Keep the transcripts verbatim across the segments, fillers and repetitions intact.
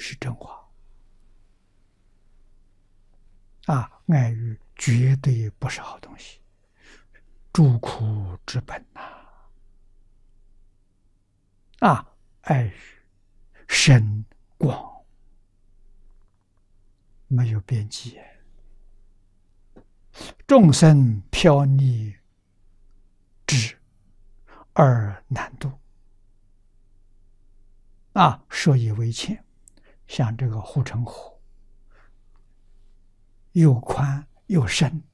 是真话啊！爱欲绝对不是好东西，诸苦之本呐！啊，爱欲深广，没有边际，众生飘溺之而难度啊，涉以为浅，像这个护城河，又宽又深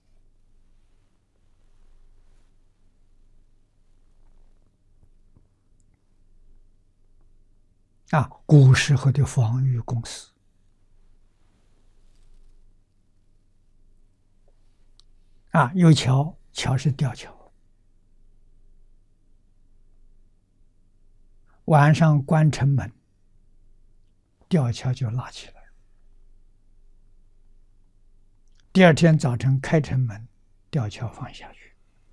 啊，古时候的防御工事啊，有桥，桥是吊桥，晚上关城门，吊桥就拉起来，第二天早晨开城门，吊桥放下去，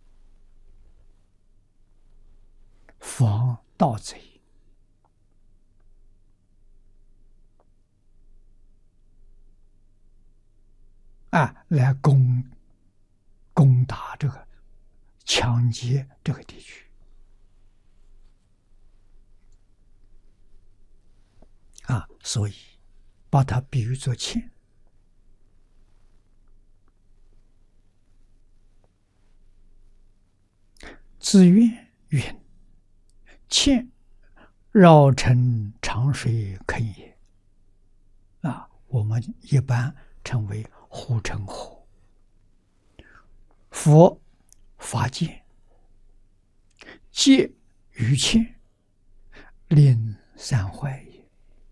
防盗贼啊，来攻攻打这个抢劫这个地区啊，所以把它比喻作钱。自愿云：欠绕城长水坑也。啊，我们一般称为护城河。佛法界，戒于欠，令散坏也。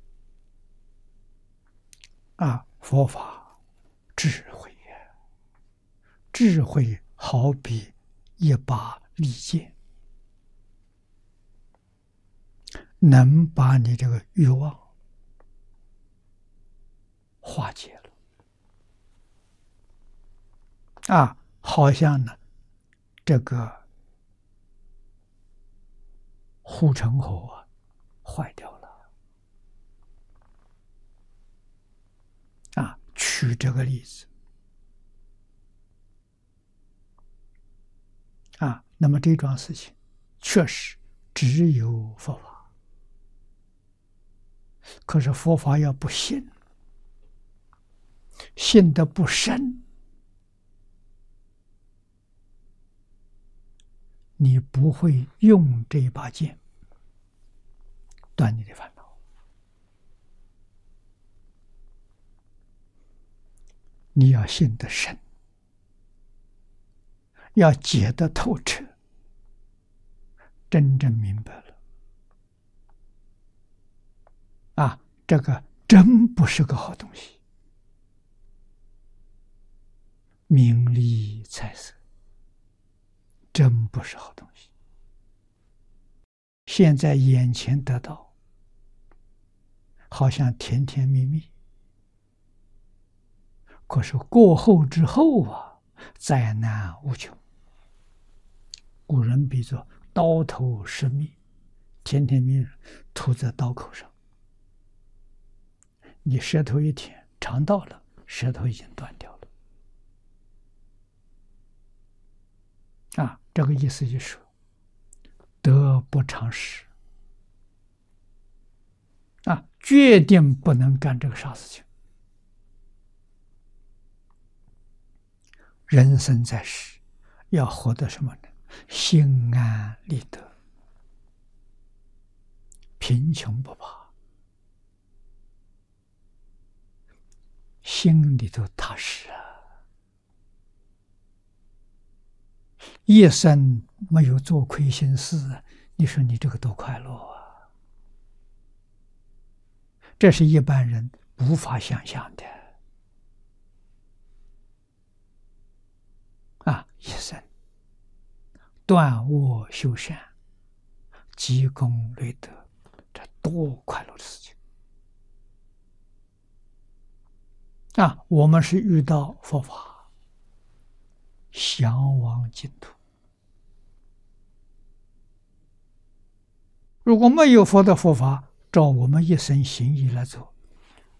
啊，佛法智慧呀，智慧好比一把利剑，能把你这个欲望化解了。啊，好像呢，这个护城河啊坏掉了。啊，举这个例子。啊，那么这桩事情确实只有佛法，可是佛法要不信，信得不深，你不会用这一把剑断你的烦恼。你要信得深，要解得透彻，真正明白了啊，这个真不是个好东西，名利财色真不是好东西。现在眼前得到，好像甜甜蜜蜜，可是过后之后啊，灾难无穷。古人比作刀头失蜜，甜甜蜜蜜涂在刀口上，你舌头一舔，尝到了，舌头已经断掉了。啊，这个意思就是说，得不偿失啊，决定不能干这个傻事情。人生在世，要活得什么呢？心安理得，贫穷不怕，心里头踏实啊。一生没有做亏心事，你说你这个多快乐啊！这是一般人无法想象的啊！一生断恶修善，积功累德，这多快乐的事情啊！我们是遇到佛法，向往净土。如果没有佛的佛法，照我们一生行义来做，